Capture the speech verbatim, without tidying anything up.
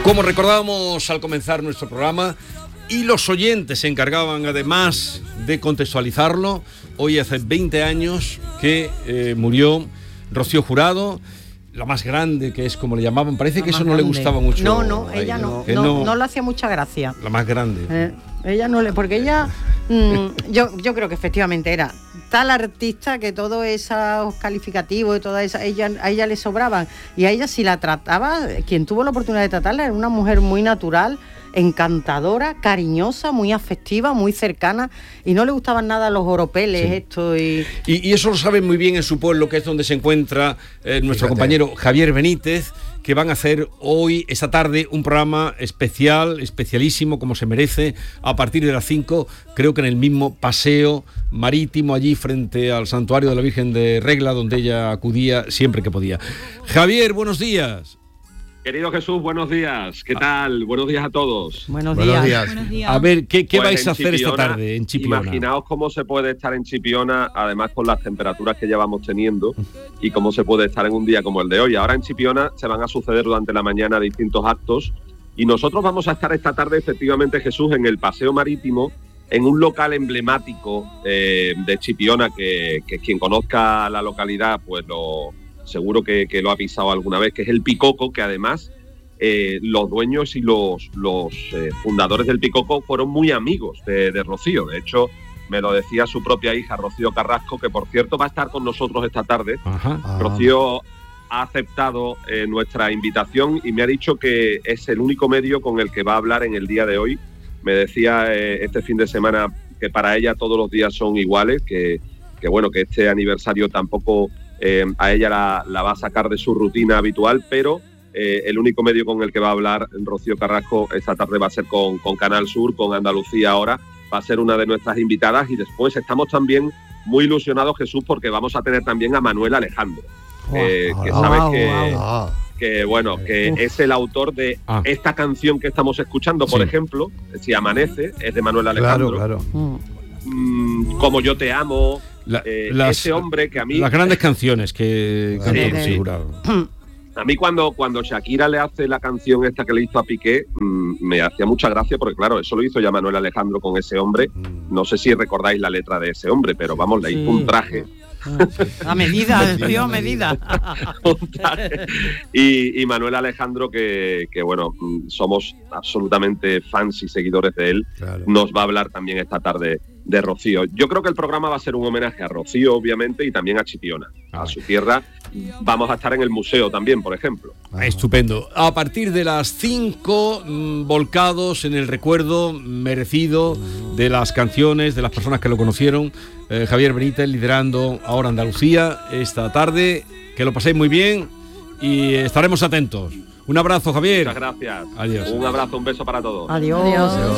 Como recordábamos al comenzar nuestro programa, y los oyentes se encargaban además de contextualizarlo, hoy hace veinte años que eh, murió Rocío Jurado, la más grande, que es como le llamaban. Parece la que eso no grande. Le gustaba mucho. No, no, ella no, no, no, no le hacía mucha gracia. La más grande. Eh, ella no le, porque ella, mmm, yo, yo creo que efectivamente era tal artista que todos esos calificativos y toda esa, ella, a ella le sobraban. Y a ella, si la trataba, quien tuvo la oportunidad de tratarla era una mujer muy natural, encantadora, cariñosa, muy afectiva, muy cercana, y no le gustaban nada los oropeles, sí. esto y... y... Y eso lo saben muy bien en su pueblo, que es donde se encuentra eh, nuestro Fíjate. compañero Javier Benítez, que van a hacer hoy, esta tarde, un programa especial, especialísimo, como se merece, a partir de las cinco, creo que en el mismo paseo marítimo, allí frente al santuario de la Virgen de Regla, donde ella acudía siempre que podía. Javier, buenos días. Querido Jesús, buenos días. ¿Qué tal? Buenos días a todos. Buenos días. Buenos días. Buenos días. A ver, ¿qué, qué pues vais a hacer Chipiona, esta tarde en Chipiona? Imaginaos cómo se puede estar en Chipiona, además con las temperaturas que llevamos teniendo, y cómo se puede estar en un día como el de hoy. Ahora en Chipiona se van a suceder durante la mañana distintos actos, y nosotros vamos a estar esta tarde, efectivamente, Jesús, en el paseo marítimo, en un local emblemático eh, de Chipiona, que, que quien conozca la localidad, pues lo seguro que, que lo ha pisado alguna vez, que es el Picoco, que además eh, los dueños y los, los eh, fundadores del Picoco fueron muy amigos de, de Rocío. De hecho, me lo decía su propia hija, Rocío Carrasco, que por cierto va a estar con nosotros esta tarde. Ajá. Ah. Rocío ha aceptado eh, nuestra invitación y me ha dicho que es el único medio con el que va a hablar en el día de hoy. Me decía eh, este fin de semana que para ella todos los días son iguales, que, que bueno, que este aniversario tampoco eh, a ella la, la va a sacar de su rutina habitual, pero eh, el único medio con el que va a hablar Rocío Carrasco esta tarde va a ser con, con Canal Sur, con Andalucía Ahora, va a ser una de nuestras invitadas, y después estamos también muy ilusionados, Jesús, porque vamos a tener también a Manuel Alejandro, eh, que wow, sabes wow, que... wow. que bueno, que Uf. es el autor de ah. esta canción que estamos escuchando, por sí. ejemplo, Si Amanece, es de Manuel Alejandro. Claro, claro. Mm, Como Yo Te Amo, La, eh, las, ese hombre que a mí... Las grandes canciones que sí, cantó, sí. seguro. A mí cuando, cuando Shakira le hace la canción esta que le hizo a Piqué, mmm, me hacía mucha gracia, porque claro, eso lo hizo ya Manuel Alejandro con ese hombre. No sé si recordáis la letra de ese hombre, pero vamos, le hizo sí. un traje. A medida, tío, a medida. y, y Manuel Alejandro, que, que bueno, somos absolutamente fans y seguidores de él, claro. nos va a hablar también esta tarde de Rocío. Yo creo que el programa va a ser un homenaje a Rocío, obviamente, y también a Chipiona, a su tierra. Vamos a estar en el museo también, por ejemplo. Ah, estupendo. A partir de las cinco, mmm, volcados en el recuerdo merecido de las canciones, de las personas que lo conocieron. Eh, Javier Benítez liderando Ahora Andalucía esta tarde. Que lo paséis muy bien y estaremos atentos. Un abrazo, Javier. Muchas gracias. Adiós. Un abrazo, un beso para todos. Adiós. Adiós.